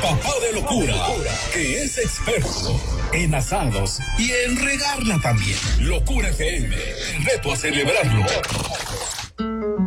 papá de locura, que es experto en asados y en regarla también. Locura FM, el reto a celebrarlo.